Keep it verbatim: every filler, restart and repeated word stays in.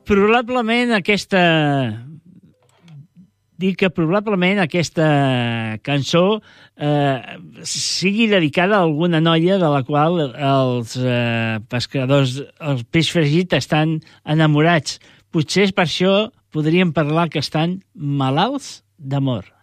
Probablement aquesta... Dic que probablement aquesta cançó eh, sigui dedicada a alguna noia de la qual els eh, pescadors, el peix fregit, estan enamorats. Potser per això podríem parlar que estan malalts d'amor.